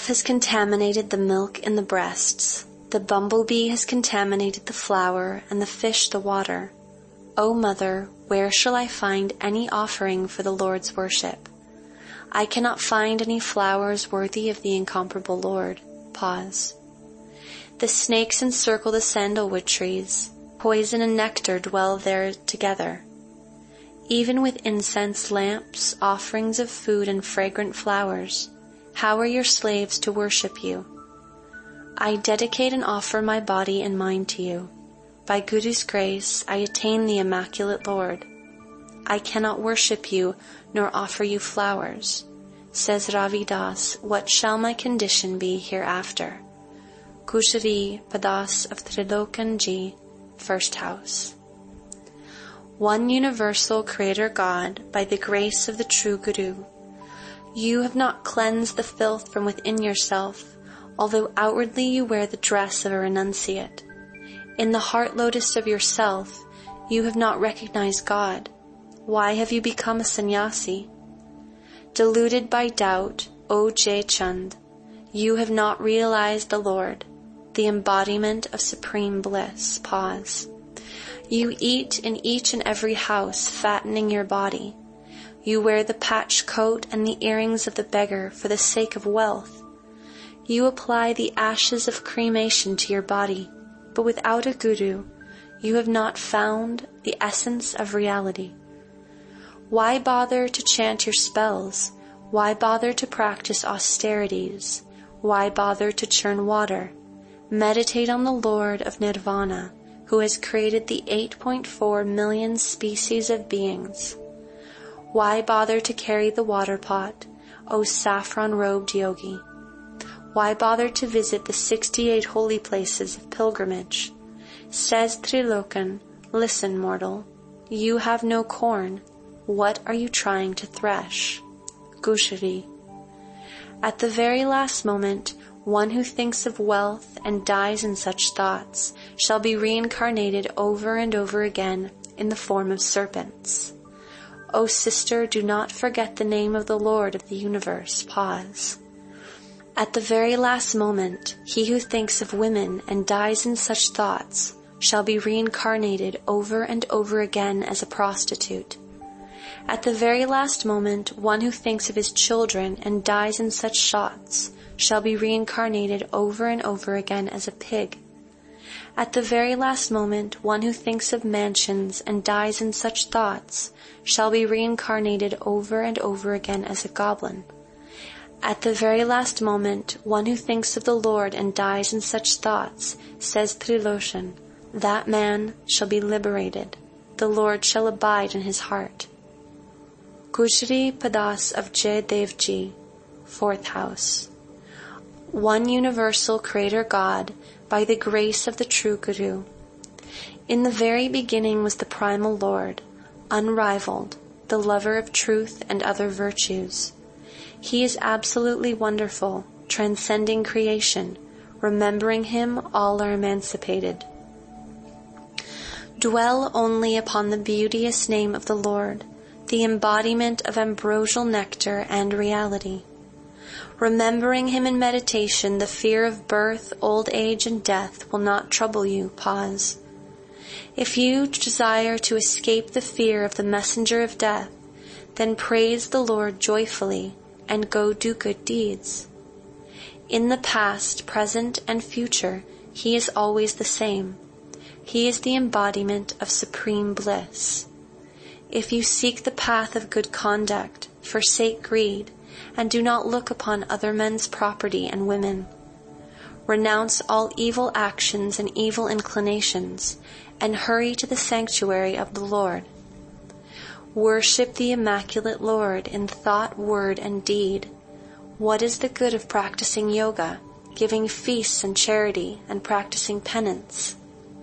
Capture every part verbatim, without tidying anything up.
moth has contaminated the milk in the breasts. The bumblebee has contaminated the flour, and the fish the water. O mother, where shall I find any offering for the Lord's worship? I cannot find any flowers worthy of the incomparable Lord. Pause. The snakes encircle the sandalwood trees. Poison and nectar dwell there together. Even with incense, lamps, offerings of food, and fragrant flowers, how are your slaves to worship you? I dedicate and offer my body and mind to you. By Guru's grace, I attain the Immaculate Lord. I cannot worship you, nor offer you flowers. Says Ravi Das, what shall my condition be hereafter? Kushari Padas of Trilokan Ji, First House. One universal Creator God, by the grace of the true Guru, you have not cleansed the filth from within yourself, although outwardly you wear the dress of a renunciate. In the heart lotus of yourself, you have not recognized God. Why have you become a sannyasi? Deluded by doubt, O Jai Chand, you have not realized the Lord, the embodiment of supreme bliss. Pause. You eat in each and every house, fattening your body. You wear the patched coat and the earrings of the beggar for the sake of wealth. You apply the ashes of cremation to your body, but without a guru, you have not found the essence of reality. Why bother to chant your spells? Why bother to practice austerities? Why bother to churn water? Meditate on the Lord of Nirvana, who has created the eight point four million species of beings. Why bother to carry the water pot, O saffron-robed yogi? Why bother to visit the sixty-eight holy places of pilgrimage? Says Trilokan, listen, mortal, you have no corn. What are you trying to thresh? Gushari. At the very last moment, one who thinks of wealth and dies in such thoughts shall be reincarnated over and over again in the form of serpents. O sister, do not forget the name of the Lord of the universe. Pause. At the very last moment, he who thinks of women and dies in such thoughts shall be reincarnated over and over again as a prostitute. At the very last moment, one who thinks of his children and dies in such thoughts shall be reincarnated over and over again as a pig. At the very last moment, one who thinks of mansions and dies in such thoughts shall be reincarnated over and over again as a goblin. At the very last moment, one who thinks of the Lord and dies in such thoughts, says Triloshan, that man shall be liberated. The Lord shall abide in his heart. Kushri Padas of Jai Devji, Fourth House. One universal Creator God, by the grace of the true Guru. In the very beginning was the primal Lord, unrivaled, the lover of truth and other virtues. He is absolutely wonderful, transcending creation. Remembering him, all are emancipated. Dwell only upon the beauteous name of the Lord, the embodiment of ambrosial nectar and reality. Remembering him in meditation, the fear of birth, old age, and death will not trouble you. Pause. If you desire to escape the fear of the messenger of death, then praise the Lord joyfully and go do good deeds. In the past, present, and future, he is always the same. He is the embodiment of supreme bliss. If you seek the path of good conduct, forsake greed, and do not look upon other men's property and women. Renounce all evil actions and evil inclinations, and hurry to the sanctuary of the Lord. Worship the Immaculate Lord in thought, word, and deed. What is the good of practicing yoga, giving feasts and charity, and practicing penance?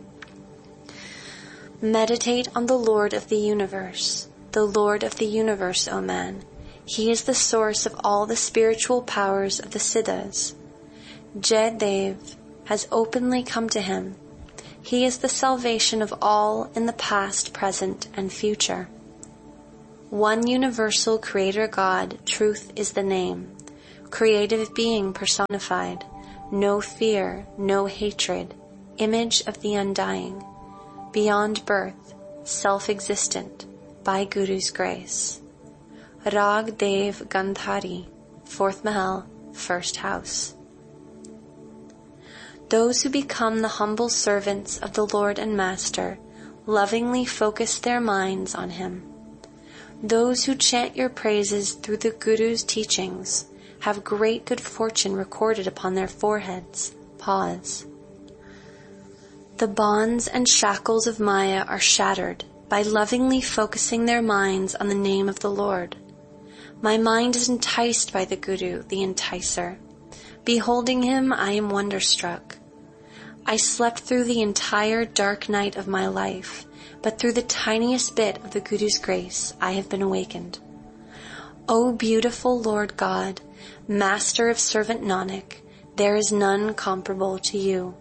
Meditate on the Lord of the universe, the Lord of the universe, O man. He is the source of all the spiritual powers of the Siddhas. Jai Dev has openly come to him. He is the salvation of all in the past, present, and future. One universal Creator God, truth is the name. creative being personified, no fear, no hatred, image of the undying, beyond birth, self-existent, by Guru's grace. Rag Dev Gandhari, fourth Mahal, first house. Those who become the humble servants of the Lord and Master lovingly focus their minds on Him. Those who chant your praises through the Guru's teachings have great good fortune recorded upon their foreheads. Pause. The bonds and shackles of Maya are shattered by lovingly focusing their minds on the name of the Lord. My mind is enticed by the Guru, the enticer. Beholding him, I am wonderstruck. I slept through the entire dark night of my life, but through the tiniest bit of the Guru's grace, I have been awakened. O beautiful Lord God, Master of Servant Nanak, there is none comparable to you.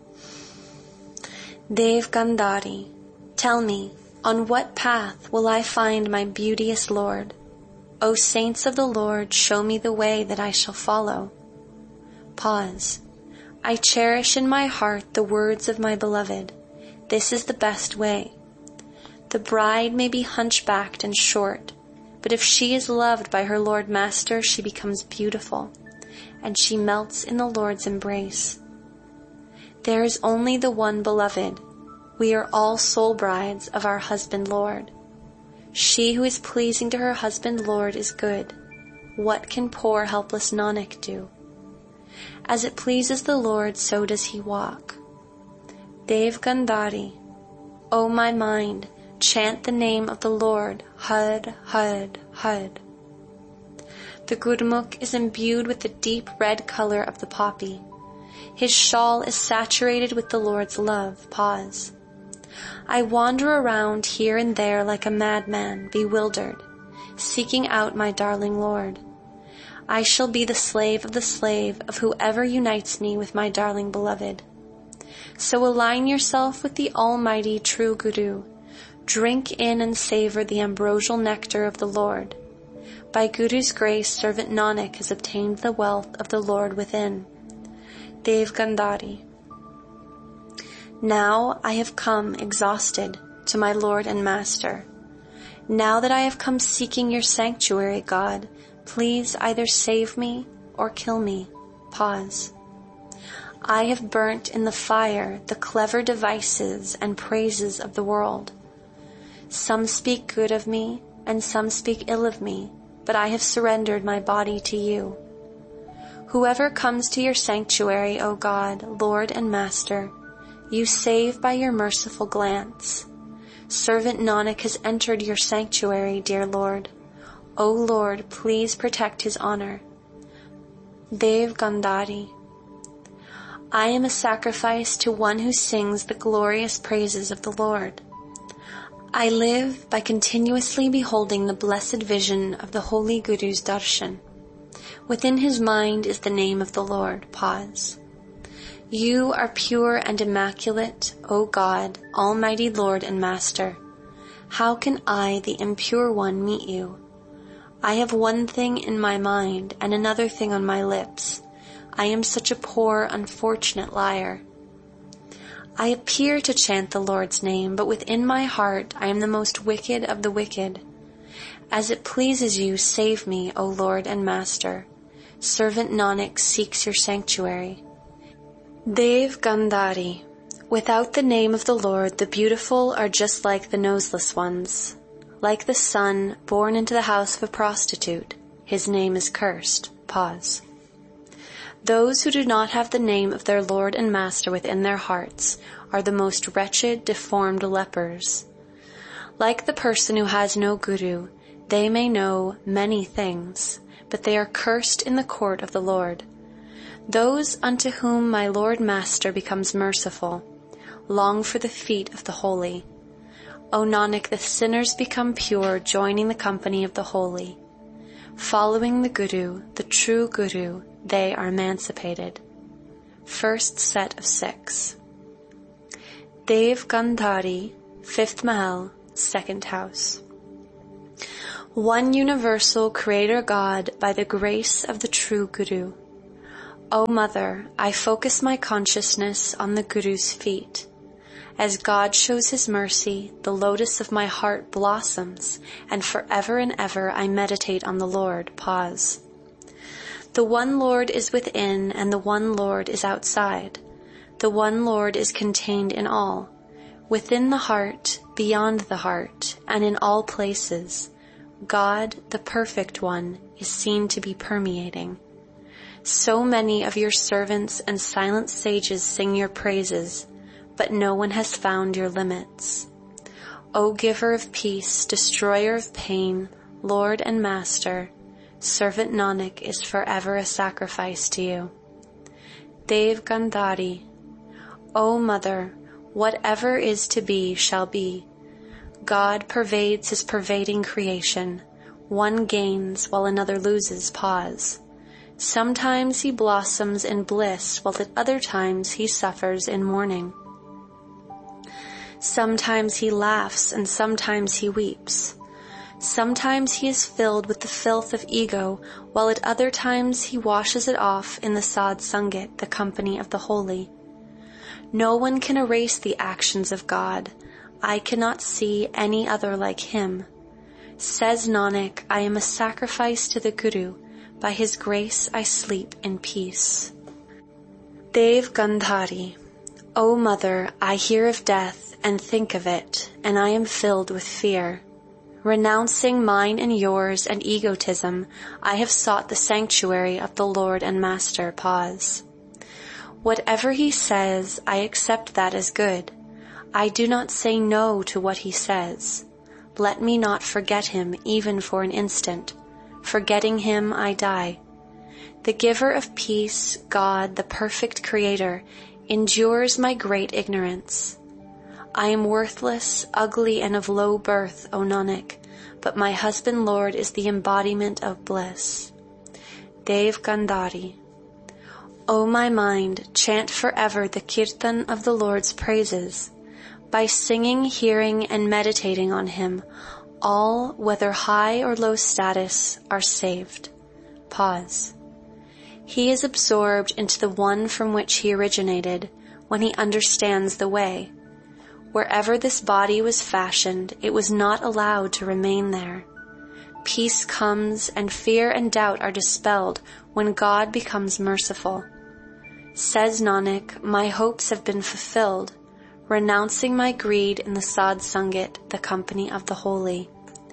Dev Gandhari, tell me, on what path will I find my beauteous Lord? O saints of the Lord, show me the way that I shall follow. Pause. I cherish in my heart the words of my beloved. This is the best way. The bride may be hunchbacked and short, but if she is loved by her Lord Master, she becomes beautiful, and she melts in the Lord's embrace. There is only the one beloved. We are all soul brides of our husband Lord. She who is pleasing to her husband Lord is good. What can poor helpless Nanak do? As it pleases the Lord, so does he walk. Dev Gandhari, O my mind, chant the name of the Lord, Had, Had, Had. The Gurmukh is imbued with the deep red color of the poppy. His shawl is saturated with the Lord's love. Pause. I wander around here and there like a madman, bewildered, seeking out my darling Lord. I shall be the slave of the slave of whoever unites me with my darling beloved. So align yourself with the almighty true Guru. Drink in and savor the ambrosial nectar of the Lord. By Guru's grace, servant Nanak has obtained the wealth of the Lord within. Dev Gandhari. Now I have come exhausted to my Lord and Master. Now that I have come seeking your sanctuary, God, please either save me or kill me. Pause. I have burnt in the fire the clever devices and praises of the world. Some speak good of me, and some speak ill of me, but I have surrendered my body to you. Whoever comes to your sanctuary, O God, Lord and Master, you save by your merciful glance. Servant Nanak has entered your sanctuary, dear Lord. O Lord, please protect his honor. Dev Gandhari. I am a sacrifice to one who sings the glorious praises of the Lord. I live by continuously beholding the blessed vision of the Holy Guru's darshan. Within his mind is the name of the Lord. Pause. You are pure and immaculate, O God, Almighty Lord and Master. How can I, the impure one, meet you? I have one thing in my mind and another thing on my lips. I am such a poor, unfortunate liar. I appear to chant the Lord's name, but within my heart I am the most wicked of the wicked. As it pleases you, save me, O Lord and Master. Servant Nanak seeks your sanctuary. Dev Gandhari. Without the name of the Lord, the beautiful are just like the noseless ones. Like the son born into the house of a prostitute, his name is cursed. Pause. Those who do not have the name of their Lord and Master within their hearts are the most wretched, deformed lepers. Like the person who has no Guru, they may know many things, but they are cursed in the court of the Lord. Those unto whom my Lord Master becomes merciful long for the feet of the holy. O Nanak, the sinners become pure, joining the company of the holy. Following the Guru, the true Guru, they are emancipated. First set of six. Dev Gandhari, fifth Mahal, second house. one universal Creator God by the grace of the true Guru. O Mother, I focus my consciousness on the Guru's feet. As God shows His mercy, the lotus of my heart blossoms, and forever and ever I meditate on the Lord. Pause. The one Lord is within, and the one Lord is outside. The one Lord is contained in all, within the heart, beyond the heart, and in all places. God, the perfect one, is seen to be permeating. So many of your servants and silent sages sing your praises, but no one has found your limits. O giver of peace, destroyer of pain, Lord and Master, servant Nanak is forever a sacrifice to you. Dev Gandhari. O Mother, whatever is to be shall be. God pervades His pervading creation. One gains while another loses. Pause. Sometimes He blossoms in bliss, while at other times He suffers in mourning. Sometimes He laughs and sometimes He weeps. Sometimes He is filled with the filth of ego, while at other times He washes it off in the Sad Sangat, the company of the holy. No one can erase the actions of God. I cannot see any other like Him. Says Nanak, I am a sacrifice to the Guru. By His grace I sleep in peace. Dev Gandhari. O Mother, I hear of death and think of it, and I am filled with fear. Renouncing mine and yours and egotism, I have sought the sanctuary of the Lord and Master. Pause. Whatever He says, I accept that as good. I do not say no to what He says. Let me not forget Him even for an instant. Forgetting Him, I die. The giver of peace, God, the perfect Creator, endures my great ignorance. I am worthless, ugly, and of low birth, O Nanak, but my husband Lord is the embodiment of bliss. Dev Gandhari. O my mind, chant forever the kirtan of the Lord's praises. By singing, hearing, and meditating on Him, all, whether high or low status, are saved. Pause. He is absorbed into the one from which he originated when he understands the way. Wherever this body was fashioned, it was not allowed to remain there. Peace comes and fear and doubt are dispelled when God becomes merciful. Says Nanak, my hopes have been fulfilled, renouncing my greed in the Sad Sangat, the company of the holy.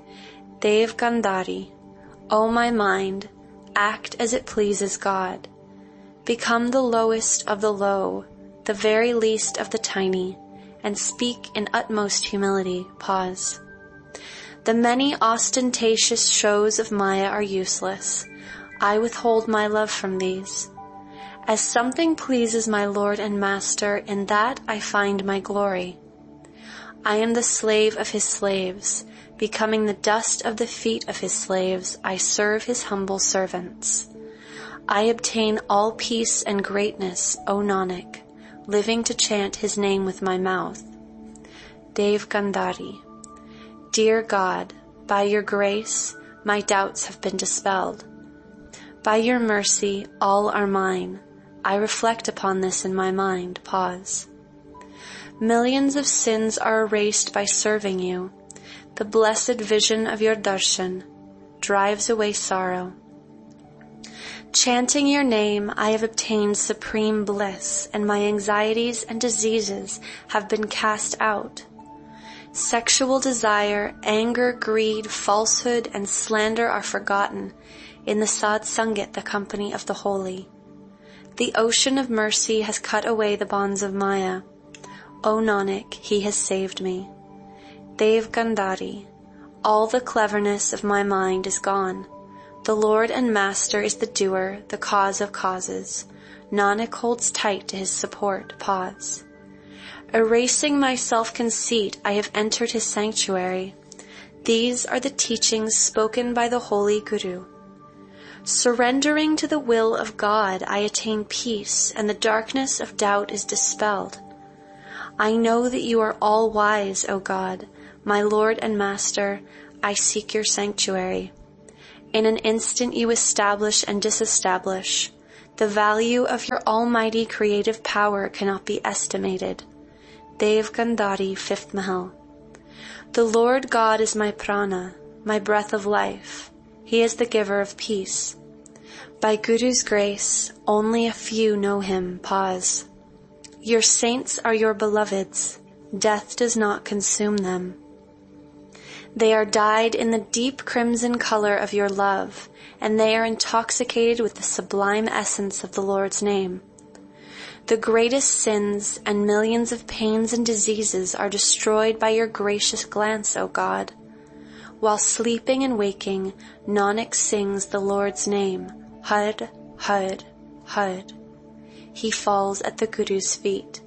Dev Gandhari. O my mind, act as it pleases God. Become the lowest of the low, the very least of the tiny, and speak in utmost humility. Pause. The many ostentatious shows of Maya are useless. I withhold my love from these. As something pleases my Lord and Master, in that I find my glory. I am the slave of His slaves. Becoming the dust of the feet of His slaves, I serve His humble servants. I obtain all peace and greatness, O Nanak, living to chant His name with my mouth. Dev Gandhari. Dear God, by Your grace, my doubts have been dispelled. By Your mercy, all are mine. I reflect upon this in my mind. Pause. Millions of sins are erased by serving You. The blessed vision of Your darshan drives away sorrow. Chanting Your name, I have obtained supreme bliss, and my anxieties and diseases have been cast out. Sexual desire, anger, greed, falsehood, and slander are forgotten in the Sad Sangat, the company of the holy. The ocean of mercy has cut away the bonds of Maya. O Nanak, He has saved me. Dev Gandhari. All the cleverness of my mind is gone. The Lord and Master is the doer, the cause of causes. Nanak holds tight to His support. Pause. Erasing my self-conceit, I have entered His sanctuary. These are the teachings spoken by the holy Guru. Surrendering to the will of God, I attain peace, and the darkness of doubt is dispelled. I know that You are all-wise, O God, my Lord and Master. I seek your sanctuary. In an instant you establish and disestablish. The value of your almighty creative power cannot be estimated. Dev Gandhari, fifth Mahal. The Lord God is my prana, my breath of life. He is the giver of peace. By Guru's grace, only a few know him. Pause. Your saints are your beloveds. Death does not consume them. They are dyed in the deep crimson color of your love, and they are intoxicated with the sublime essence of the Lord's name. The greatest sins and millions of pains and diseases are destroyed by your gracious glance, O God. While sleeping and waking, Nanak sings the Lord's name, Har, Har, Har. He falls at the Guru's feet.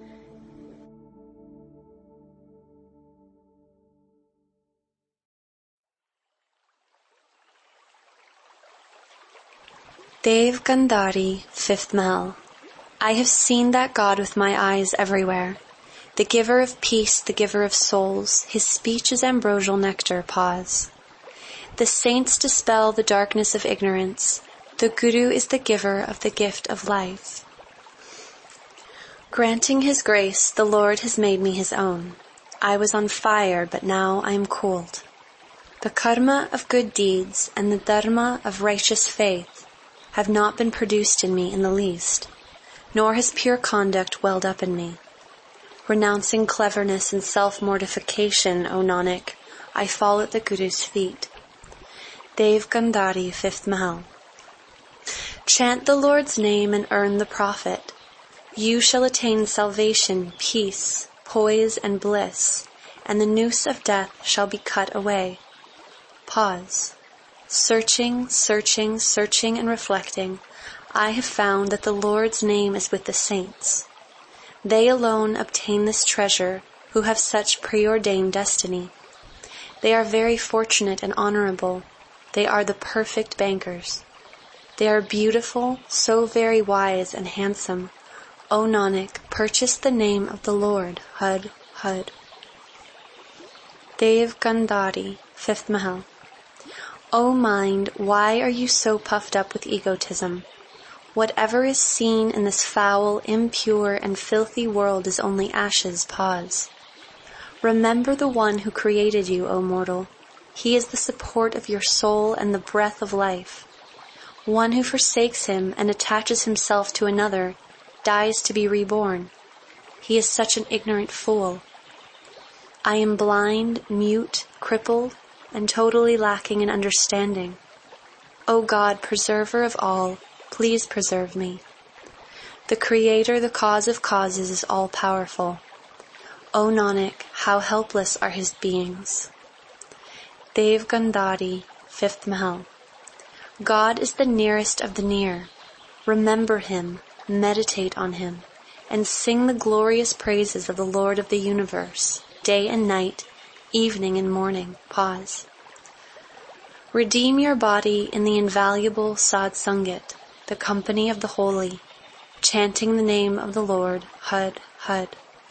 Dev Gandhari, fifth Mahal. I have seen that God with my eyes everywhere. The giver of peace, the giver of souls, his speech is ambrosial nectar. Pause. The saints dispel the darkness of ignorance. The Guru is the giver of the gift of life. Granting his grace, the Lord has made me his own. I was on fire, but now I am cooled. The karma of good deeds and the dharma of righteous faith have not been produced in me in the least, nor has pure conduct welled up in me. Renouncing cleverness and self-mortification, O Nanak, I fall at the Guru's feet. Dev Gandhari, fifth Mahal. Chant the Lord's name and earn the profit. You shall attain salvation, peace, poise, and bliss, and the noose of death shall be cut away. Pause. Searching, searching, searching, and reflecting, I have found that the Lord's name is with the saints. They alone obtain this treasure who have such preordained destiny. They are very fortunate and honorable. They are the perfect bankers. They are beautiful, so very wise and handsome. O Nanak, purchase the name of the Lord, Har, Har. Dev Gandhari, fifth Mahal. O mind, why are you so puffed up with egotism? Whatever is seen in this foul, impure, and filthy world is only ashes. Pause. Remember the one who created you, O mortal. He is the support of your soul and the breath of life. One who forsakes him and attaches himself to another dies to be reborn. He is such an ignorant fool. I am blind, mute, crippled, and totally lacking in understanding. O God, preserver of all, please preserve me. The Creator, the cause of causes, is all-powerful. O Nanak, how helpless are his beings. Dev Gandhari, fifth Mahal. God is the nearest of the near. Remember him, meditate on him, and sing the glorious praises of the Lord of the universe, day and night, evening and morning. Pause. Redeem your body in the invaluable Sad Sangat, the company of the holy, chanting the name of the Lord, Har, Har.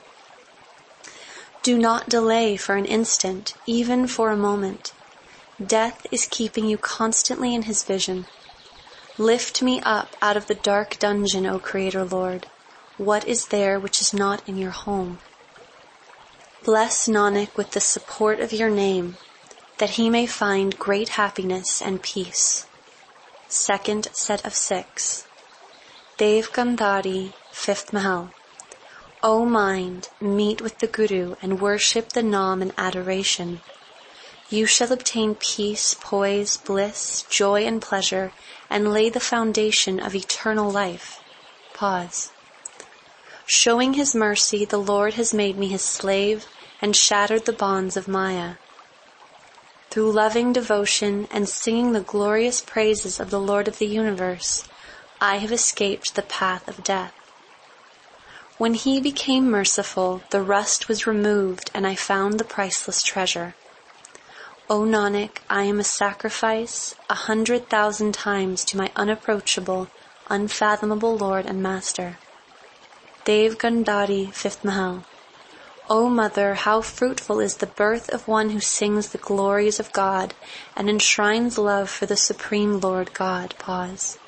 Do not delay for an instant, even for a moment. Death is keeping you constantly in his vision. Lift me up out of the dark dungeon, O Creator Lord. What is there which is not in your home? Bless Nanak with the support of your name, that he may find great happiness and peace. Second set of six. Dev Gandhari, fifth Mahal. O mind, meet with the Guru and worship the Nam in adoration. You shall obtain peace, poise, bliss, joy, and pleasure, and lay the foundation of eternal life. Pause. Showing his mercy, the Lord has made me his slave and shattered the bonds of Maya. Through loving devotion and singing the glorious praises of the Lord of the universe, I have escaped the path of death. When he became merciful, the rust was removed and I found the priceless treasure. O Nanak, I am a sacrifice a hundred thousand times to my unapproachable, unfathomable Lord and Master. Dev Gandhari, fifth Mahal. O Mother, how fruitful is the birth of one who sings the glories of God and enshrines love for the Supreme Lord God. Pause.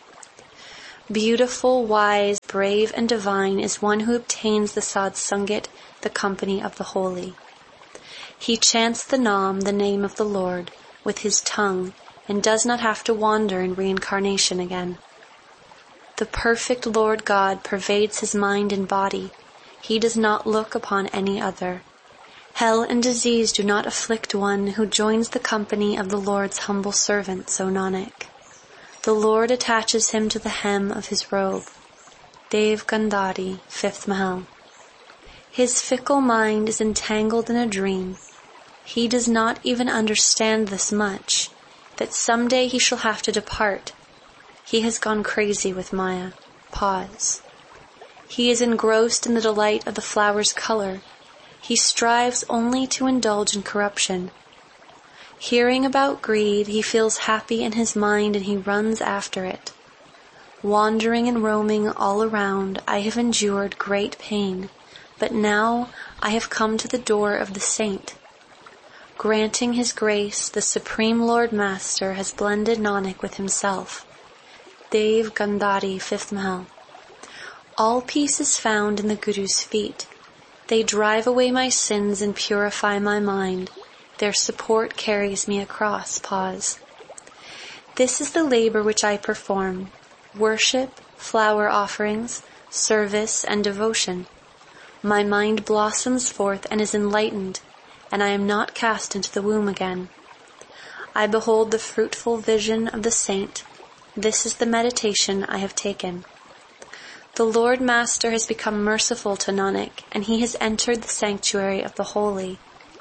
Beautiful, wise, brave, and divine is one who obtains the Satsangit, the company of the holy. He chants the Nam, the name of the Lord, with his tongue, and does not have to wander in reincarnation again. The perfect Lord God pervades his mind and body. He does not look upon any other. Hell and disease do not afflict one who joins the company of the Lord's humble servants, O Nanak. The Lord attaches him to the hem of his robe. Dev Gandhari, fifth Mahal. His fickle mind is entangled in a dream. He does not even understand this much, that someday he shall have to depart. He has gone crazy with Maya. Pause. He is engrossed in the delight of the flower's color. He strives only to indulge in corruption. Hearing about greed, he feels happy in his mind and he runs after it. Wandering and roaming all around, I have endured great pain, but now I have come to the door of the saint. Granting his grace, the Supreme Lord Master has blended Nanak with himself. Dev Gandhari, fifth Mahal. All peace is found in the Guru's feet. They drive away my sins and purify my mind. Their support carries me across. Pause. This is the labor which I perform: worship, flower offerings, service, and devotion. My mind blossoms forth and is enlightened, and I am not cast into the womb again. I behold the fruitful vision of the saint. This is the meditation I have taken. The Lord Master has become merciful to Nanak, and he has entered the sanctuary of the holy.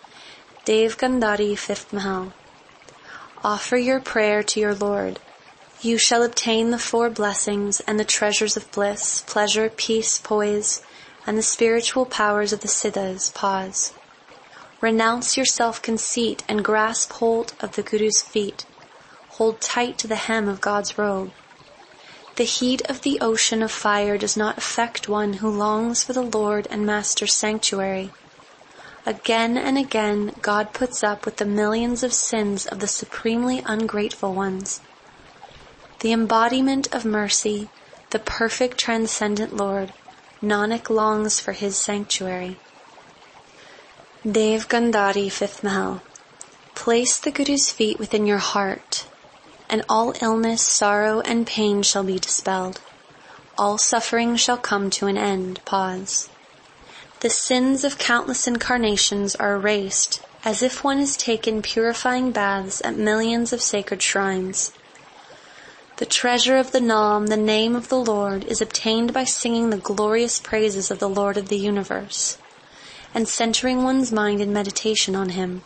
Dev Gandhari, fifth Mahal. Offer your prayer to your Lord. You shall obtain the four blessings and the treasures of bliss, pleasure, peace, poise, and the spiritual powers of the Siddhas. Pause. Renounce your self-conceit and grasp hold of the Guru's feet. Hold tight to the hem of God's robe. The heat of the ocean of fire does not affect one who longs for the Lord and Master's sanctuary. Again and again, God puts up with the millions of sins of the supremely ungrateful ones. The embodiment of mercy, the perfect transcendent Lord, Nanak longs for his sanctuary. Dev Gandhari, fifth Mahal. Place the Guru's feet within your heart, and all illness, sorrow, and pain shall be dispelled. All suffering shall come to an end. Pause. The sins of countless incarnations are erased, as if one has taken purifying baths at millions of sacred shrines. The treasure of the Nam, the name of the Lord, is obtained by singing the glorious praises of the Lord of the universe, and centering one's mind in meditation on him.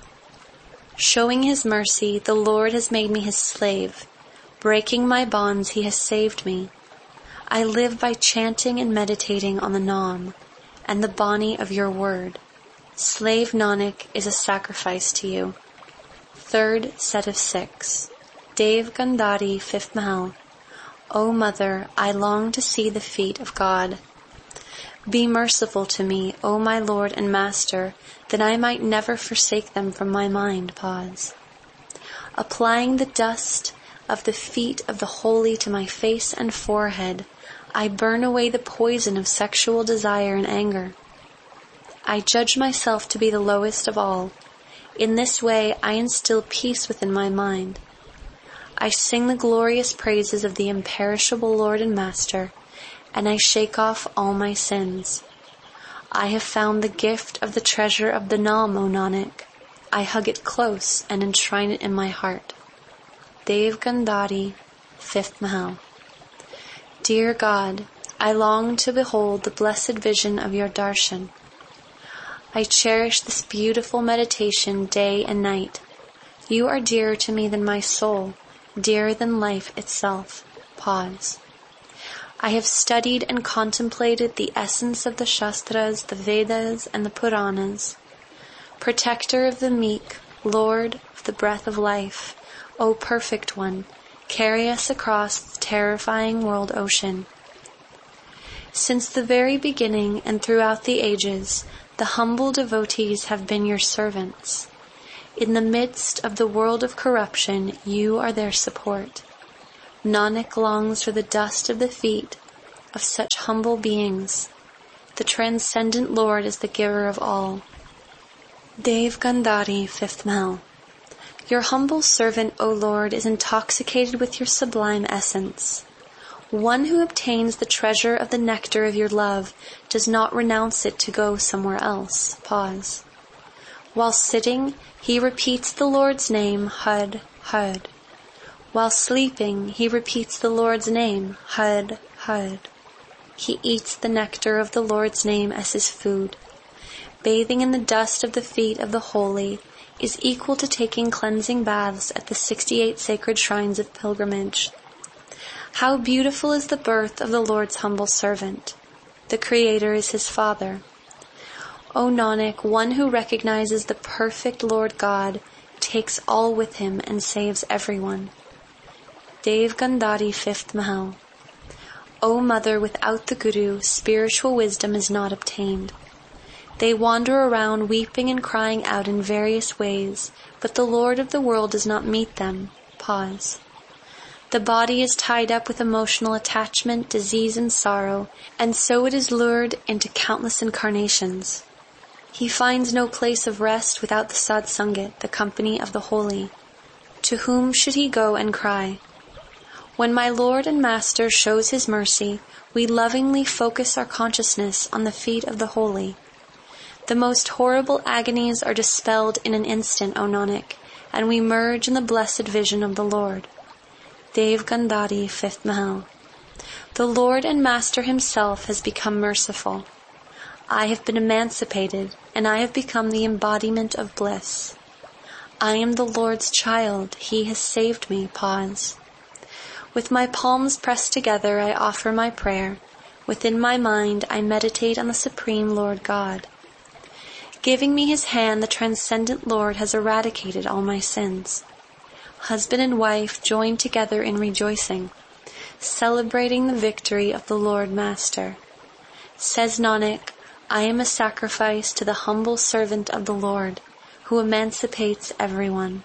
Showing his mercy, the Lord has made me his slave. Breaking my bonds, he has saved me. I live by chanting and meditating on the Nam and the Bani of your word. Slave Nanak is a sacrifice to you. Third set of six. Dev Gandhari, fifth Mahal. O Mother, I long to see the feet of God. Be merciful to me, O my Lord and Master, that I might never forsake them from my mind. Pause. Applying the dust of the feet of the holy to my face and forehead, I burn away the poison of sexual desire and anger. I judge myself to be the lowest of all. In this way I instill peace within my mind. I sing the glorious praises of the imperishable Lord and Master, and I shake off all my sins. I have found the gift of the treasure of the Nam, O Nanak. I hug it close and enshrine it in my heart. Dev Gandhari, fifth Mahal. Dear God, I long to behold the blessed vision of your darshan. I cherish this beautiful meditation day and night. You are dearer to me than my soul, dearer than life itself. Pause. I have studied and contemplated the essence of the Shastras, the Vedas, and the Puranas. Protector of the meek, Lord of the breath of life, O perfect one, carry us across the terrifying world ocean. Since the very beginning and throughout the ages, the humble devotees have been your servants. In the midst of the world of corruption, you are their support. Nanak longs for the dust of the feet of such humble beings. The transcendent Lord is the giver of all. Dev Gandhari, fifth Mahal. Your humble servant, O Lord, is intoxicated with your sublime essence. One who obtains the treasure of the nectar of your love does not renounce it to go somewhere else. Pause. While sitting, he repeats the Lord's name, Had, Had. While sleeping, he repeats the Lord's name, Had, Had. He eats the nectar of the Lord's name as his food. Bathing in the dust of the feet of the holy is equal to taking cleansing baths at the sixty-eight sacred shrines of pilgrimage. How beautiful is the birth of the Lord's humble servant. The Creator is his Father. O Nanak, one who recognizes the perfect Lord God takes all with him and saves everyone. Dev Gandhari, fifth Mahal. O Mother, without the Guru, spiritual wisdom is not obtained. They wander around weeping and crying out in various ways, but the Lord of the world does not meet them. Pause. The body is tied up with emotional attachment, disease, and sorrow, and so it is lured into countless incarnations. He finds no place of rest without the Sadsangat, the company of the holy. To whom should he go and cry? When my Lord and Master shows his mercy, we lovingly focus our consciousness on the feet of the holy. The most horrible agonies are dispelled in an instant, O Nanak, and we merge in the blessed vision of the Lord. Dev Gandhari, fifth Mahal. The Lord and Master himself has become merciful. I have been emancipated, and I have become the embodiment of bliss. I am the Lord's child. He has saved me. Pause. With my palms pressed together, I offer my prayer. Within my mind, I meditate on the Supreme Lord God. Giving me his hand, the transcendent Lord has eradicated all my sins. Husband and wife join together in rejoicing, celebrating the victory of the Lord Master. Says Nanak, I am a sacrifice to the humble servant of the Lord, who emancipates everyone.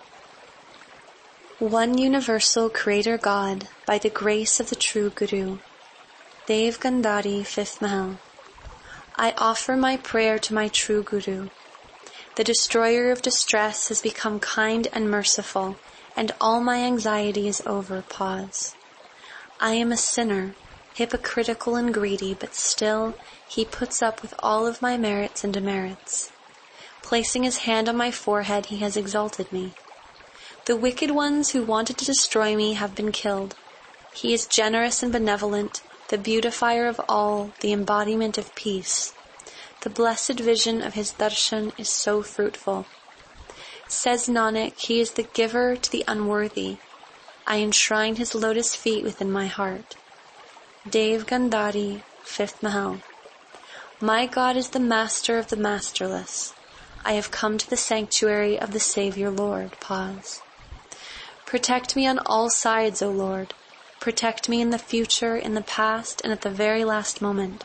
One universal Creator God, by the grace of the true Guru. Dev Gandhari, fifth Mahal. I offer my prayer to my true Guru. The destroyer of distress has become kind and merciful, and all my anxiety is over. Pause. I am a sinner, hypocritical and greedy, but still he puts up with all of my merits and demerits. Placing his hand on my forehead, he has exalted me. The wicked ones who wanted to destroy me have been killed. He is generous and benevolent, the beautifier of all, the embodiment of peace. The blessed vision of his darshan is so fruitful. Says Nanak, he is the giver to the unworthy. I enshrine his lotus feet within my heart. Dev Gandhari, fifth Mahal. My God is the master of the masterless. I have come to the sanctuary of the Savior Lord. Pause. Protect me on all sides, O Lord. Protect me in the future, in the past, and at the very last moment.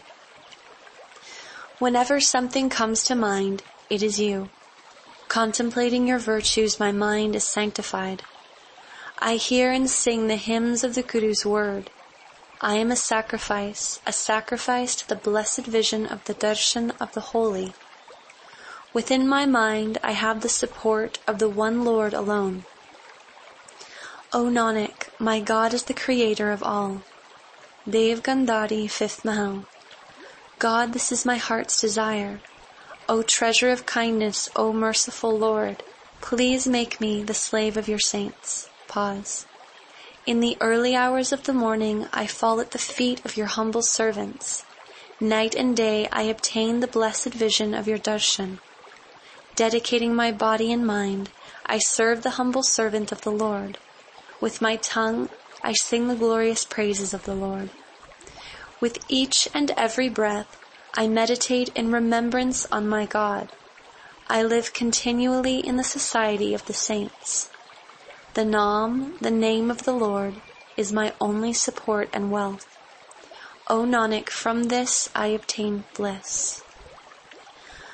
Whenever something comes to mind, it is you. Contemplating your virtues, my mind is sanctified. I hear and sing the hymns of the Guru's word. I am a sacrifice, a sacrifice to the blessed vision of the darshan of the holy. Within my mind, I have the support of the one Lord alone. O Nanak, my God is the Creator of all. Dev Gandhari, fifth Mahal. God, this is my heart's desire. O treasure of kindness, O merciful Lord, please make me the slave of your saints. Pause. In the early hours of the morning, I fall at the feet of your humble servants. Night and day, I obtain the blessed vision of your darshan. Dedicating my body and mind, I serve the humble servant of the Lord. With my tongue, I sing the glorious praises of the Lord. With each and every breath, I meditate in remembrance on my God. I live continually in the society of the saints. The Naam, the name of the Lord, is my only support and wealth. O Nanak, from this I obtain bliss.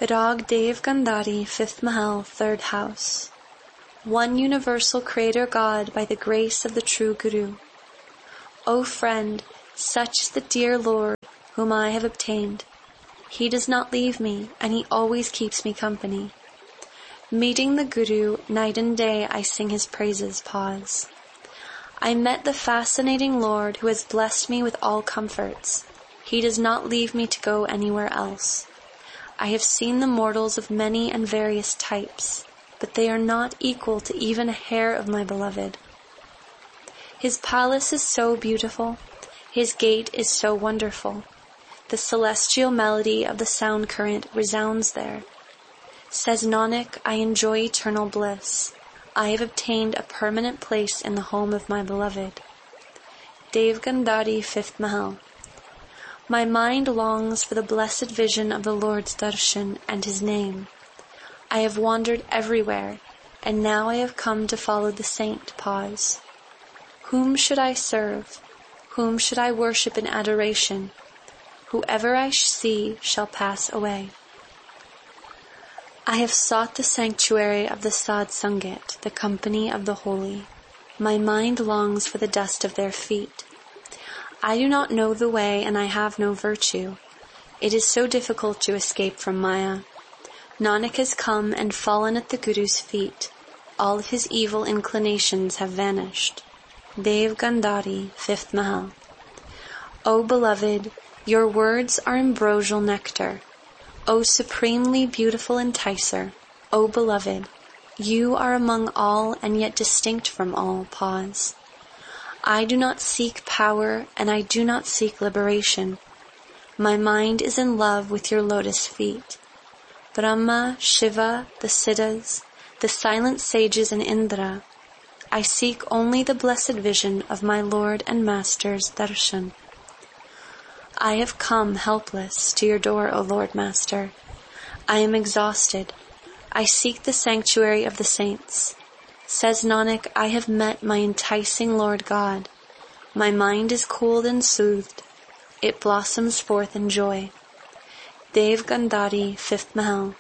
Rag Dev Gandhari, fifth Mahal, third house. One universal Creator God by the grace of the true Guru. O friend, such is the dear Lord whom I have obtained. He does not leave me, and he always keeps me company. Meeting the Guru, night and day I sing his praises. Pause. I met the fascinating Lord who has blessed me with all comforts. He does not leave me to go anywhere else. I have seen the mortals of many and various types, but they are not equal to even a hair of my beloved. His palace is so beautiful. His gate is so wonderful. The celestial melody of the sound current resounds there. Says Nanak, I enjoy eternal bliss. I have obtained a permanent place in the home of my beloved. Dev Gandhari, fifth Mahal. My mind longs for the blessed vision of the Lord's darshan and his name. I have wandered everywhere, and now I have come to follow the saint. Pause. Whom should I serve? Whom should I worship in adoration? Whoever I see shall pass away. I have sought the sanctuary of the Sadh Sangat, the company of the holy. My mind longs for the dust of their feet. I do not know the way, and I have no virtue. It is so difficult to escape from Maya. Nanak has come and fallen at the Guru's feet. All of his evil inclinations have vanished. Dev Gandhari, fifth Mahal. O beloved, your words are ambrosial nectar. O supremely beautiful enticer, O beloved, you are among all and yet distinct from all. Pause. I do not seek power, and I do not seek liberation. My mind is in love with your lotus feet. Brahma, Shiva, the Siddhas, the silent sages and Indra, I seek only the blessed vision of my Lord and Master's darshan. I have come helpless to your door, O Lord Master. I am exhausted. I seek the sanctuary of the saints. Says Nanak, I have met my enticing Lord God. My mind is cooled and soothed. It blossoms forth in joy. Dev Gandhari, fifth Mahal.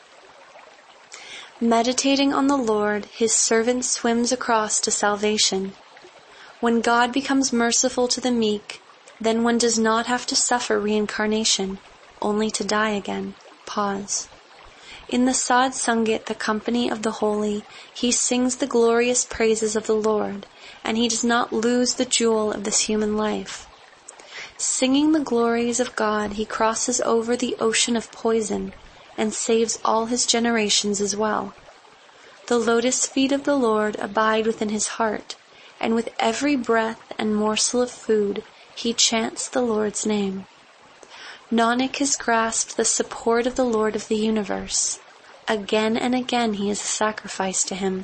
Meditating on the Lord, his servant swims across to salvation. When God becomes merciful to the meek, then one does not have to suffer reincarnation, only to die again. Pause. In the Sadh Sangat, the company of the holy, he sings the glorious praises of the Lord, and he does not lose the jewel of this human life. Singing the glories of God, he crosses over the ocean of poison and saves all his generations as well. The lotus feet of the Lord abide within his heart, and with every breath and morsel of food, he chants the Lord's name. Nanak has grasped the support of the Lord of the universe. Again and again he is a sacrifice to him.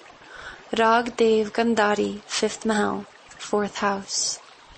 Rag Dev Gandhari, fifth Mahal, fourth house.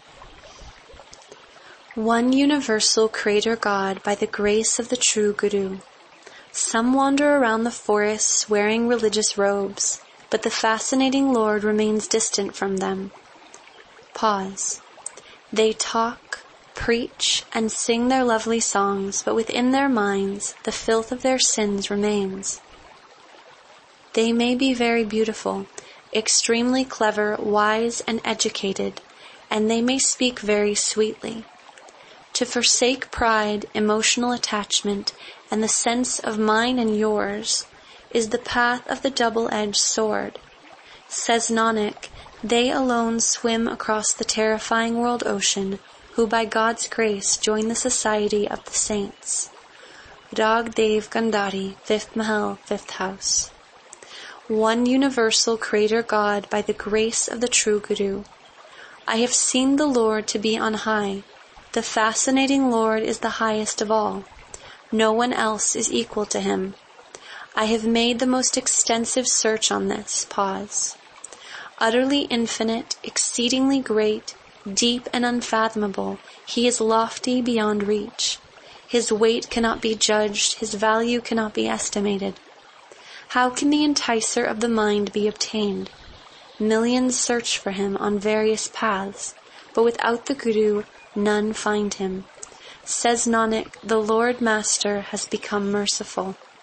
One universal Creator God by the grace of the true Guru. Some wander around the forests wearing religious robes, but the fascinating Lord remains distant from them. Pause. They talk, preach, and sing their lovely songs, but within their minds the filth of their sins remains. They may be very beautiful, extremely clever, wise, and educated, and they may speak very sweetly. To forsake pride, emotional attachment, and the sense of mine and yours is the path of the double-edged sword. Says Nanak, they alone swim across the terrifying world ocean, who by God's grace join the society of the saints. Rag Dev Gandhari, fifth Mahal, fifth house. One universal Creator God by the grace of the true Guru. I have seen the Lord to be on high. The fascinating Lord is the highest of all. No one else is equal to him. I have made the most extensive search on this. Pause. Utterly infinite, exceedingly great, deep and unfathomable, he is lofty beyond reach. His weight cannot be judged, his value cannot be estimated. How can the enticer of the mind be obtained? Millions search for him on various paths, but without the Guru, none find him. Says Nanak, the Lord Master has become merciful.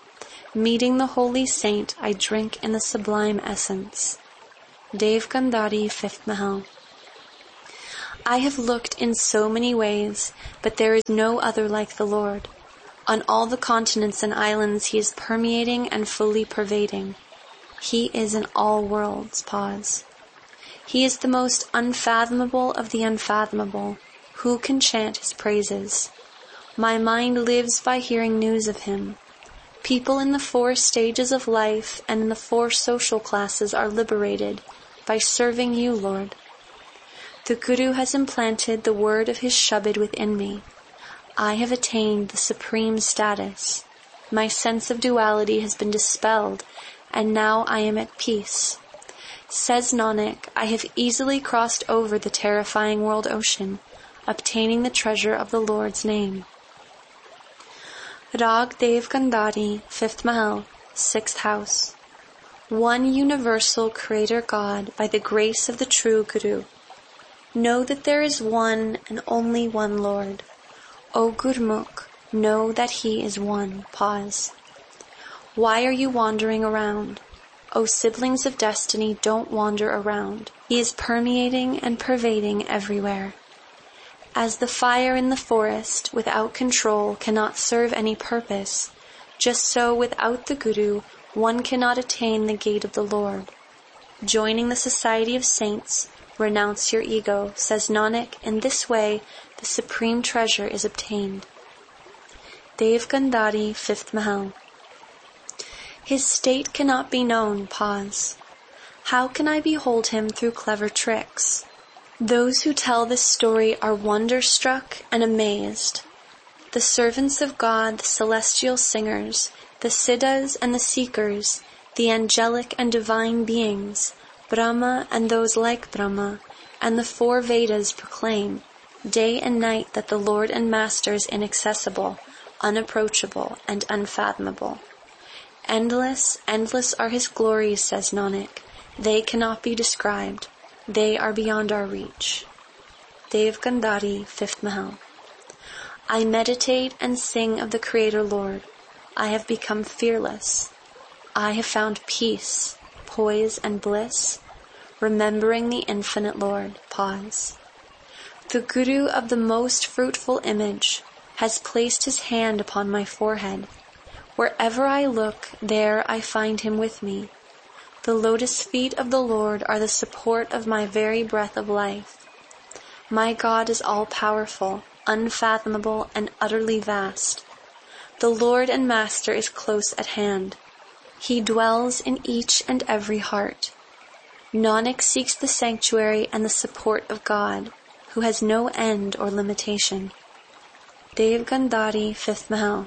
Meeting the holy saint, I drink in the sublime essence. Dev Gandhari, fifth Mahal. I have looked in so many ways, but there is no other like the Lord. On all the continents and islands he is permeating and fully pervading. He is in all worlds. Pause. He is the most unfathomable of the unfathomable. Who can chant his praises? My mind lives by hearing news of him. People in the four stages of life and in the four social classes are liberated by serving you, Lord. The Guru has implanted the word of his Shabad within me. I have attained the supreme status. My sense of duality has been dispelled, and now I am at peace. Says Nanak, I have easily crossed over the terrifying world ocean, obtaining the treasure of the Lord's name. Rag Dev Gandhari, fifth Mahal, sixth house. One universal Creator God by the grace of the true Guru. Know that there is one and only one Lord. O Gurmukh, know that He is one. Pause. Why are you wandering around? O siblings of destiny, don't wander around. He is permeating and pervading everywhere. As the fire in the forest, without control, cannot serve any purpose, just so without the Guru, one cannot attain the gate of the Lord. Joining the society of saints, renounce your ego, says Nanak, in this way the supreme treasure is obtained. Dev Gandhari, fifth Mahal. His state cannot be known. Pause. How can I behold him through clever tricks? Those who tell this story are wonderstruck and amazed. The servants of God, the celestial singers, the siddhas and the seekers, the angelic and divine beings, Brahma and those like Brahma, and the four Vedas proclaim, day and night, that the Lord and Master is inaccessible, unapproachable, and unfathomable. Endless, endless are his glories, says Nanak. They cannot be described. They are beyond our reach. Dev Gandhari, fifth Mahal. I meditate and sing of the Creator Lord. I have become fearless. I have found peace, poise, and bliss, remembering the infinite Lord. Pause. The Guru of the most fruitful image has placed his hand upon my forehead. Wherever I look, there I find him with me. The lotus feet of the Lord are the support of my very breath of life. My God is all-powerful, unfathomable, and utterly vast. The Lord and Master is close at hand. He dwells in each and every heart. Nanak seeks the sanctuary and the support of God, who has no end or limitation. Dev Gandhari, fifth Mahal.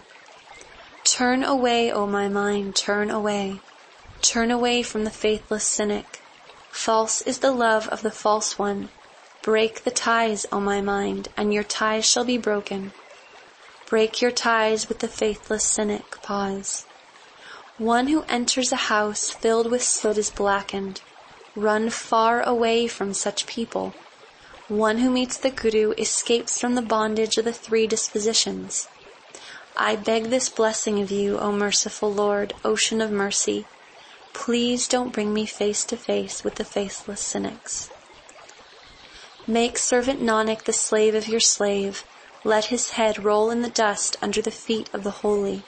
Turn away, O my mind, turn away. Turn away from the faithless cynic. False is the love of the false one. Break the ties, O my mind, and your ties shall be broken. Break your ties with the faithless cynic. Pause. One who enters a house filled with soot is blackened. Run far away from such people. One who meets the Guru escapes from the bondage of the three dispositions. I beg this blessing of you, O merciful Lord, ocean of mercy. Please don't bring me face to face with the faithless cynics. Make servant Nanak the slave of your slave. Let his head roll in the dust under the feet of the holy.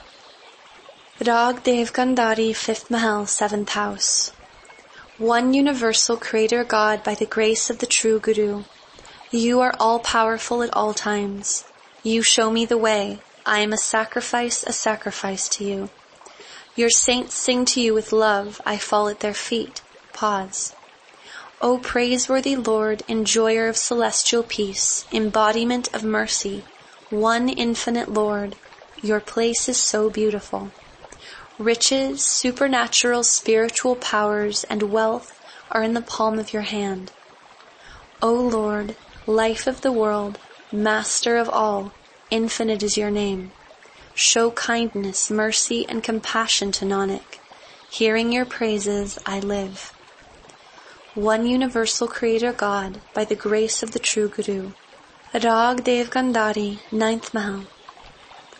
Rag Dev Gandhari, fifth Mahal, seventh house. One universal Creator God by the grace of the true Guru. You are all-powerful at all times. You show me the way. I am a sacrifice, a sacrifice to you. Your saints sing to you with love. I fall at their feet. Pause. O praiseworthy Lord, enjoyer of celestial peace, embodiment of mercy, one infinite Lord, your place is so beautiful. Riches, supernatural spiritual powers, and wealth are in the palm of your hand. O Lord, life of the world, Master of all, infinite is your name. Show kindness, mercy, and compassion to Nanak. Hearing your praises, I live. One universal Creator God, by the grace of the true Guru. Rag Dev Gandhari, ninth Mahal.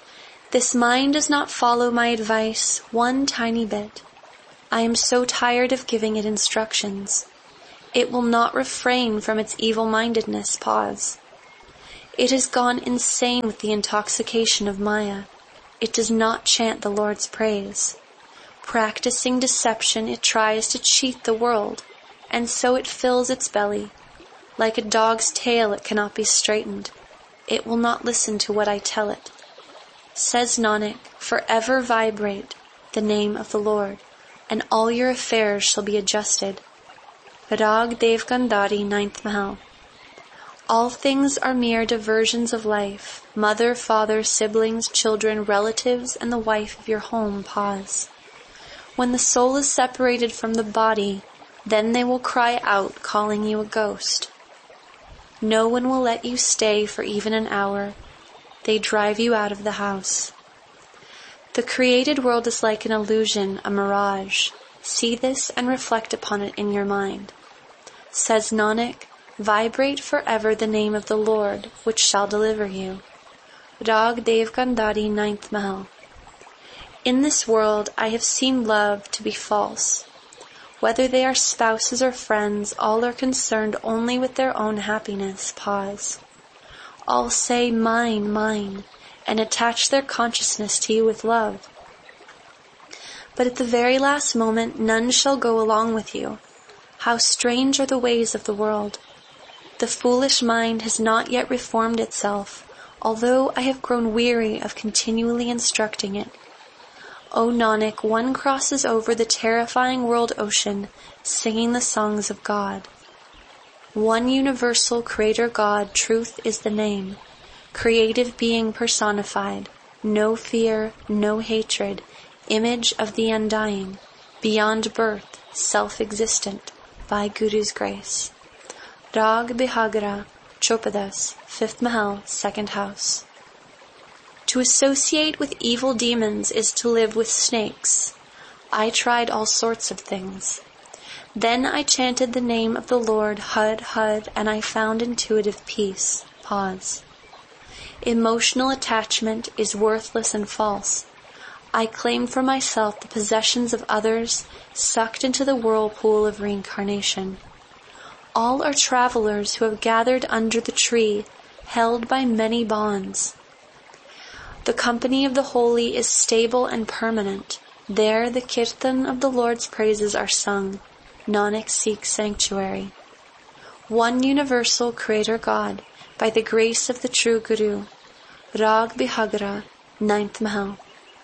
This mind does not follow my advice one tiny bit. I am so tired of giving it instructions. It will not refrain from its evil-mindedness. Pause. It has gone insane with the intoxication of Maya. It does not chant the Lord's praise. Practicing deception, it tries to cheat the world, and so it fills its belly. Like a dog's tail, it cannot be straightened. It will not listen to what I tell it. Says Nanak, forever vibrate the name of the Lord, and all your affairs shall be adjusted. Rag Dev Gandhari, ninth Mahal. All things are mere diversions of life. Mother, father, siblings, children, relatives, and the wife of your home. Pause. When the soul is separated from the body, then they will cry out, calling you a ghost. No one will let you stay for even an hour. They drive you out of the house. The created world is like an illusion, a mirage. See this and reflect upon it in your mind. Says Nanak, vibrate forever the name of the Lord, which shall deliver you. Rag Dev Gandhari, ninth Mahal. In this world I have seen love to be false. Whether they are spouses or friends, all are concerned only with their own happiness. Pause. All say, mine, mine, and attach their consciousness to you with love. But at the very last moment, none shall go along with you. How strange are the ways of the world. The foolish mind has not yet reformed itself, although I have grown weary of continually instructing it. O Nanak, one crosses over the terrifying world ocean, singing the songs of God. One universal Creator God, truth is the name, creative being personified, no fear, no hatred, image of the undying, beyond birth, self-existent, by Guru's grace. Rag Bihagra, Chopadas, fifth Mahal, second house. To associate with evil demons is to live with snakes. I tried all sorts of things. Then I chanted the name of the Lord, Hud, Hud, and I found intuitive peace. Pause. Emotional attachment is worthless and false. I claim for myself the possessions of others, sucked into the whirlpool of reincarnation. All are travelers who have gathered under the tree, held by many bonds. The company of the holy is stable and permanent. There the kirtan of the Lord's praises are sung. Nanak seeks sanctuary. One universal Creator God, by the grace of the true Guru. Rag Bihagra, ninth Mahal.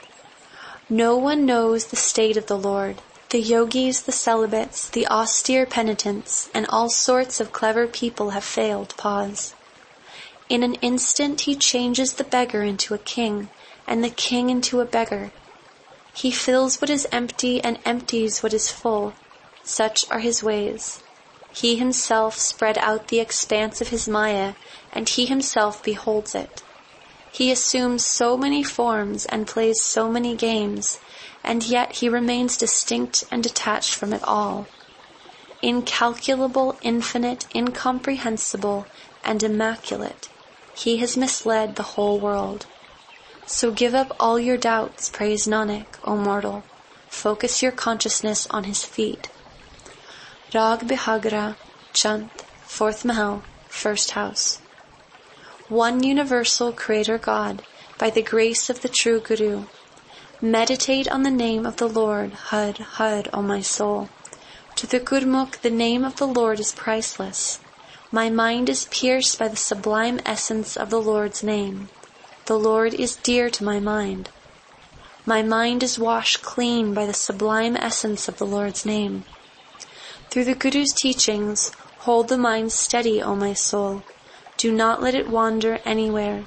No one knows the state of the Lord. The yogis, the celibates, the austere penitents, and all sorts of clever people have failed. Pause. In an instant he changes the beggar into a king, and the king into a beggar. He fills what is empty and empties what is full. Such are his ways. He himself spread out the expanse of his Maya, and he himself beholds it. He assumes so many forms and plays so many games, and yet he remains distinct and detached from it all. Incalculable, infinite, incomprehensible, and immaculate. He has misled the whole world. So give up all your doubts, praise Nanak, O mortal. Focus your consciousness on his feet. Rag Bihagra, Chant, fourth Mahal, first house. One universal Creator God, by the grace of the true Guru. Meditate on the name of the Lord, Hud, Hud, O my soul. To the Gurmukh, the name of the Lord is priceless. My mind is pierced by the sublime essence of the Lord's name. The Lord is dear to my mind. My mind is washed clean by the sublime essence of the Lord's name. Through the Guru's teachings, hold the mind steady, O my soul. Do not let it wander anywhere.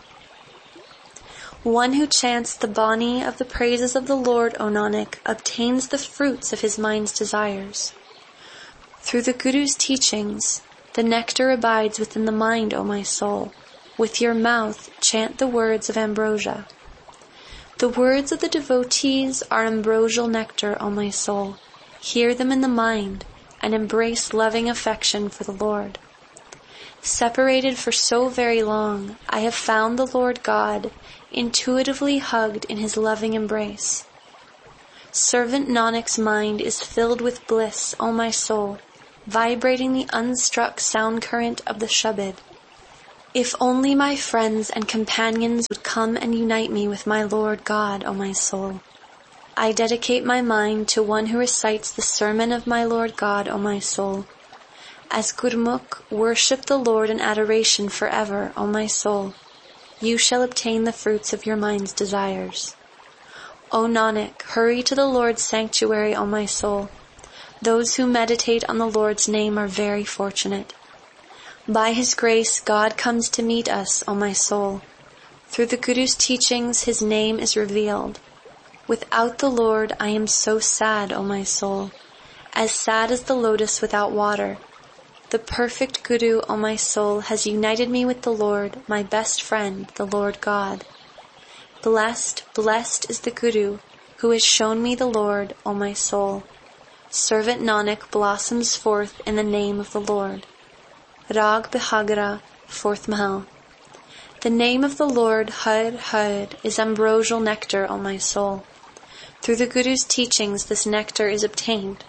One who chants the Bani of the praises of the Lord, O Nanak, obtains the fruits of his mind's desires. Through the Guru's teachings, the nectar abides within the mind, O my soul. With your mouth, chant the words of ambrosia. The words of the devotees are ambrosial nectar, O my soul. Hear them in the mind, and embrace loving affection for the Lord. Separated for so very long, I have found the Lord God, intuitively hugged in his loving embrace. Servant Nanak's mind is filled with bliss, O my soul, vibrating the unstruck sound current of the Shabad. If only my friends and companions would come and unite me with my Lord God, O my soul. I dedicate my mind to one who recites the sermon of my Lord God, O my soul. As Gurmukh, worship the Lord in adoration forever, O my soul. You shall obtain the fruits of your mind's desires. O Nanak, hurry to the Lord's sanctuary, O my soul. Those who meditate on the Lord's name are very fortunate. By his grace, God comes to meet us, O my soul. Through the Guru's teachings, his name is revealed. Without the Lord, I am so sad, O my soul, as sad as the lotus without water. The perfect Guru, O my soul, has united me with the Lord, my best friend, the Lord God. Blessed, blessed is the Guru, who has shown me the Lord, O my soul. Servant Nanak blossoms forth in the name of the Lord. Rag Bihagra, fourth Mahal. The name of the Lord, Har Har, is ambrosial nectar, O my soul. Through the Guru's teachings, this nectar is obtained.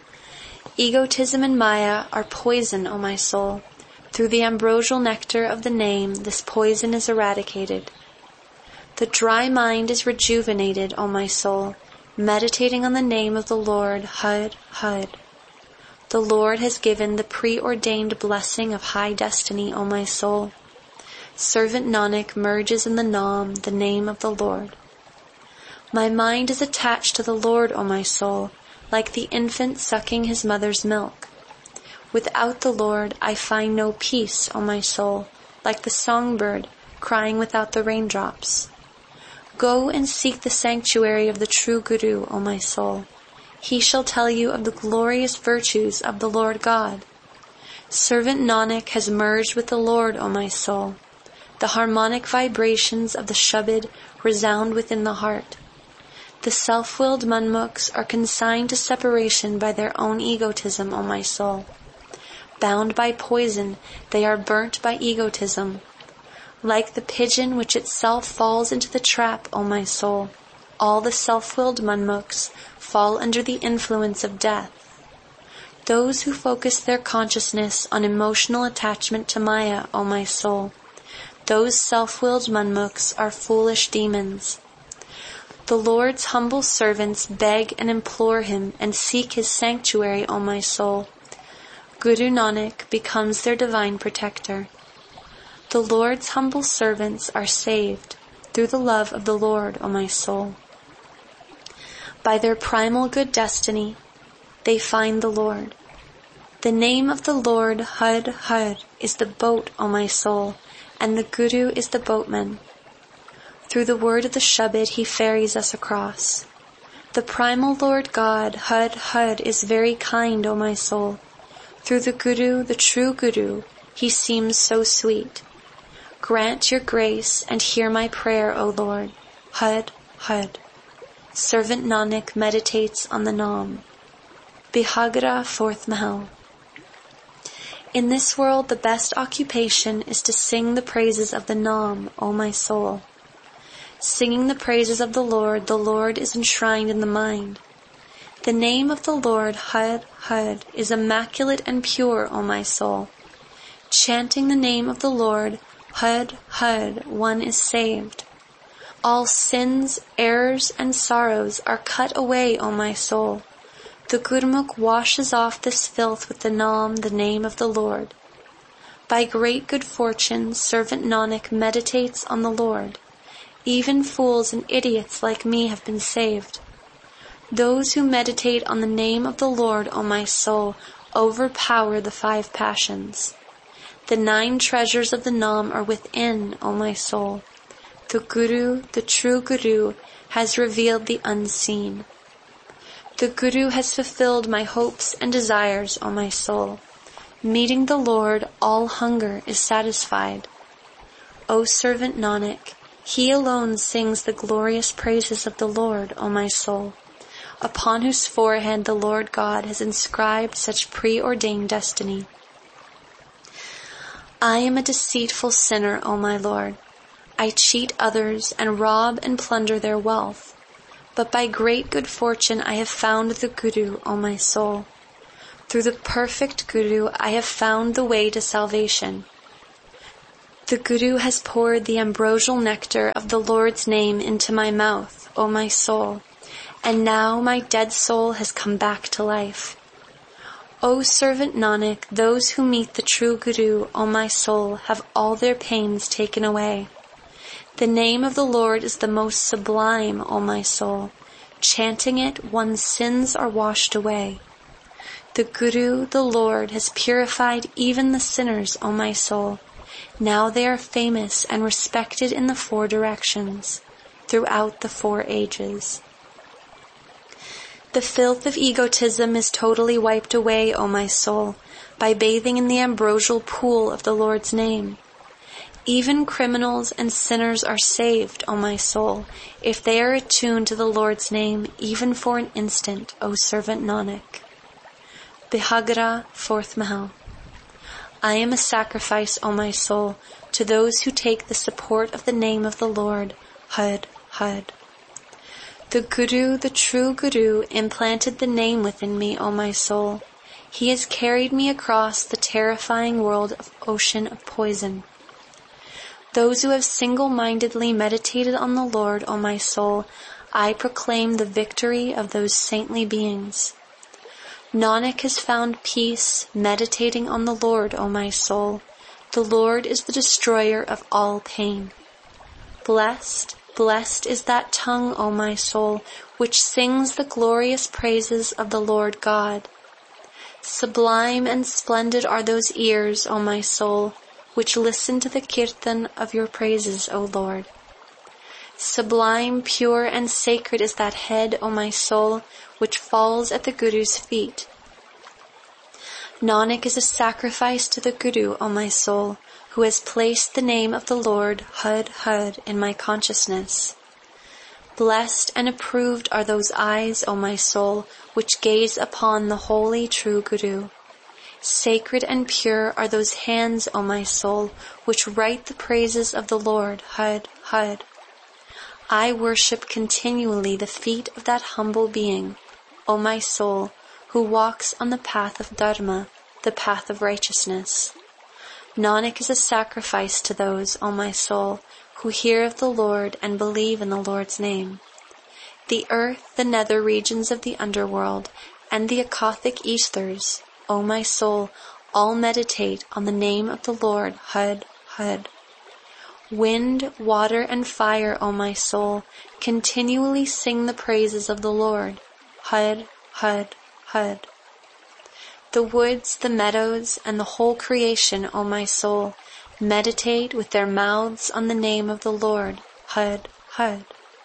Egotism and Maya are poison, O my soul. Through the ambrosial nectar of the name, this poison is eradicated. The dry mind is rejuvenated, O my soul, meditating on the name of the Lord, Har Har. The Lord has given the preordained blessing of high destiny, O my soul. Servant Nanak merges in the Nam, the name of the Lord. My mind is attached to the Lord, O my soul, like the infant sucking his mother's milk. Without the Lord, I find no peace, O my soul, like the songbird crying without the raindrops. Go and seek the sanctuary of the true Guru, O my soul. He shall tell you of the glorious virtues of the Lord God. Servant Nanak has merged with the Lord, O my soul. The harmonic vibrations of the Shabad resound within the heart. The self-willed Manmukhs are consigned to separation by their own egotism, O my soul. Bound by poison, they are burnt by egotism. Like the pigeon which itself falls into the trap, O my soul, all the self-willed Manmukhs fall under the influence of death. Those who focus their consciousness on emotional attachment to Maya, O my soul, those self-willed Manmukhs are foolish demons. The Lord's humble servants beg and implore him and seek his sanctuary, O my soul. Guru Nanak becomes their divine protector. The Lord's humble servants are saved through the love of the Lord, O my soul. By their primal good destiny, they find the Lord. The name of the Lord, Har Har, is the boat, O my soul, and the Guru is the boatman. Through the word of the Shabad, he ferries us across. The primal Lord God, Har Har, is very kind, O my soul. Through the Guru, the true Guru, he seems so sweet. Grant your grace and hear my prayer, O Lord. Har Har. Servant Nanak meditates on the Nam. Bihagra, fourth Mahal. In this world, the best occupation is to sing the praises of the Nam, O my soul. Singing the praises of the Lord, the Lord is enshrined in the mind. The name of the Lord, Har Har, is immaculate and pure, O my soul. Chanting the name of the Lord, Har Har, one is saved. All sins, errors, and sorrows are cut away, O my soul. The Gurmukh washes off this filth with the Nam, the name of the Lord. By great good fortune, servant Nanak meditates on the Lord. Even fools and idiots like me have been saved. Those who meditate on the name of the Lord, O my soul, overpower the five passions. The nine treasures of the Nam are within, O my soul. The Guru, the true Guru, has revealed the unseen. The Guru has fulfilled my hopes and desires, O my soul. Meeting the Lord, all hunger is satisfied. O servant Nanak, he alone sings the glorious praises of the Lord, O my soul, upon whose forehead the Lord God has inscribed such preordained destiny. I am a deceitful sinner, O my Lord. I cheat others and rob and plunder their wealth. But by great good fortune I have found the Guru, O my soul. Through the perfect Guru I have found the way to salvation. The Guru has poured the ambrosial nectar of the Lord's name into my mouth, O my soul, and now my dead soul has come back to life. O servant Nanak, those who meet the true Guru, O my soul, have all their pains taken away. The name of the Lord is the most sublime, O my soul. Chanting it, one's sins are washed away. The Guru, the Lord, has purified even the sinners, O my soul. Now they are famous and respected in the four directions, throughout the four ages. The filth of egotism is totally wiped away, O my soul, by bathing in the ambrosial pool of the Lord's name. Even criminals and sinners are saved, O my soul, if they are attuned to the Lord's name, even for an instant, O servant Nanak. Bihagara, fourth Mahal. I am a sacrifice, O my soul, to those who take the support of the name of the Lord, Had, Had. The Guru, the true Guru, implanted the name within me, O my soul. He has carried me across the terrifying world of ocean of poison. Those who have single-mindedly meditated on the Lord, O my soul, I proclaim the victory of those saintly beings. Nanak has found peace meditating on the Lord, O my soul. The Lord is the destroyer of all pain. Blessed, blessed is that tongue, O my soul, which sings the glorious praises of the Lord God. Sublime and splendid are those ears, O my soul, which listen to the kirtan of your praises, O Lord. Sublime, pure, and sacred is that head, O my soul, which falls at the Guru's feet. Nanak is a sacrifice to the Guru, O my soul, who has placed the name of the Lord, Had, Had, in my consciousness. Blessed and approved are those eyes, O my soul, which gaze upon the holy true Guru. Sacred and pure are those hands, O my soul, which write the praises of the Lord, Had, Had. I worship continually the feet of that humble being, O my soul, who walks on the path of Dharma, the path of righteousness. Nanak is a sacrifice to those, O my soul, who hear of the Lord and believe in the Lord's name. The earth, the nether regions of the underworld, and the akathic ethers, O my soul, all meditate on the name of the Lord, Had, Had. Wind, water, and fire, O my soul, continually sing the praises of the Lord, Had, Had, Had. The woods, the meadows, and the whole creation, O my soul, meditate with their mouths on the name of the Lord, Had, Had.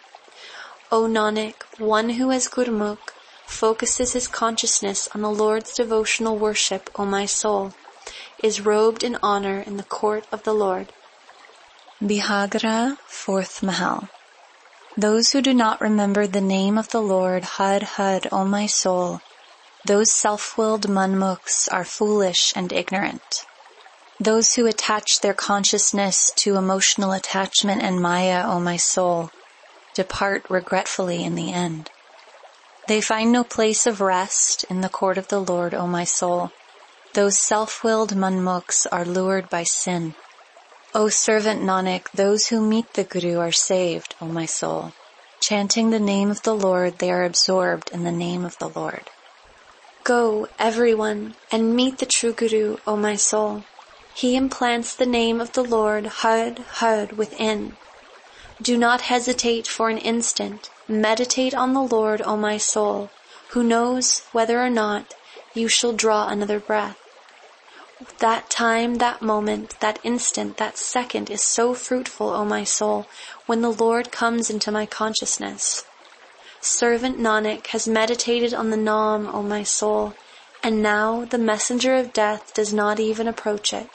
O Nanak, one who has Gurmukh focuses his consciousness on the Lord's devotional worship, O my soul, is robed in honor in the court of the Lord. Bihagara, fourth Mahal. Those who do not remember the name of the Lord, Had, Had, O my soul, those self-willed manmukhs are foolish and ignorant. Those who attach their consciousness to emotional attachment and maya, O my soul, depart regretfully in the end. They find no place of rest in the court of the Lord, O my soul. Those self-willed manmukhs are lured by sin. O servant Nanak, those who meet the Guru are saved, O my soul. Chanting the name of the Lord, they are absorbed in the name of the Lord. Go, everyone, and meet the true Guru, O my soul. He implants the name of the Lord, Had, Had, within. Do not hesitate for an instant. Meditate on the Lord, O my soul, who knows whether or not you shall draw another breath. That time, that moment, that instant, that second is so fruitful, O my soul, when the Lord comes into my consciousness. Servant Nanak has meditated on the Naam, O my soul, and now the messenger of death does not even approach it.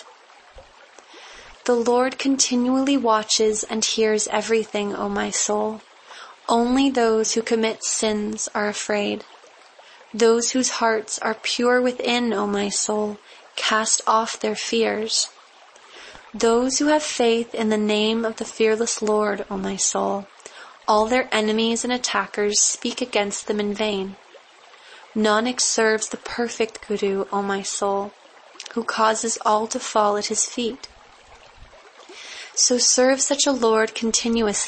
The Lord continually watches and hears everything, O my soul. Only those who commit sins are afraid. Those whose hearts are pure within, O my soul, cast off their fears. Those who have faith in the name of the fearless Lord, O my soul, all their enemies and attackers speak against them in vain. Nanak serves the perfect Guru, O my soul, who causes all to fall at his feet. So serve such a Lord continuously